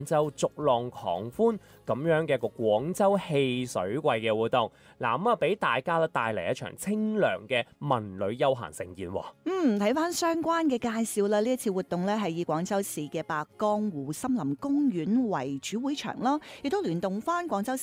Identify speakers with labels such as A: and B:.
A: 州逐浪狂歡咁樣嘅一個廣州汽水季嘅活動，嗱咁啊俾大家咧帶嚟一場清涼嘅文旅休閒盛宴。
B: 睇翻相關嘅介紹啦，呢一次活動咧係以廣州市嘅白江湖森林公園為主會場啦，亦都聯動翻廣州